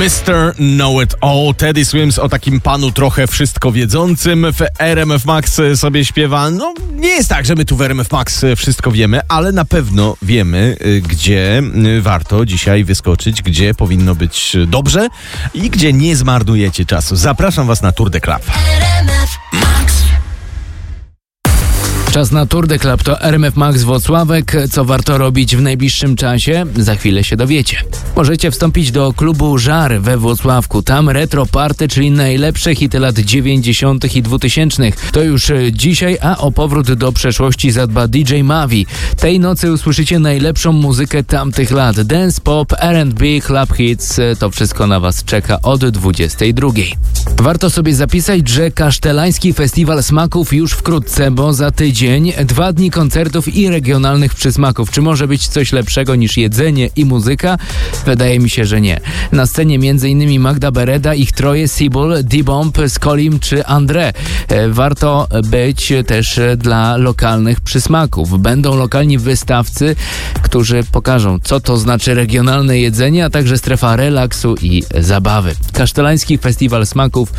Mr. Know It All. Teddy Swims o takim panu trochę wszystko wiedzącym w RMF Max sobie śpiewa. No, nie jest tak, że my tu w RMF Max wszystko wiemy, ale na pewno wiemy, gdzie warto dzisiaj wyskoczyć, gdzie powinno być dobrze i gdzie nie zmarnujecie czasu. Zapraszam was na Tour de Club. RMF Max. Czas na Tour de Club to RMF Max Włocławek. Co warto robić w najbliższym czasie? Za chwilę się dowiecie. Możecie wstąpić do klubu Żar we Włocławku. Tam retro party, czyli najlepsze hity lat 90. i 2000. To już dzisiaj, a o powrót do przeszłości zadba DJ Mavi. Tej nocy usłyszycie najlepszą muzykę tamtych lat. Dance, pop, R&B, club hits. To wszystko na was czeka od 22. Warto sobie zapisać, że Kasztelański Festiwal Smaków już wkrótce, bo za tydzień 2 dni koncertów i regionalnych przysmaków. Czy może być coś lepszego niż jedzenie i muzyka? Wydaje mi się, że nie. Na scenie m.in. Magda Bereda, ich troje, Sibul, D-Bomb, Skolim czy André. Warto być też dla lokalnych przysmaków. Będą lokalni wystawcy, którzy pokażą, co to znaczy regionalne jedzenie, a także strefa relaksu i zabawy. Kasztelański Festiwal Smaków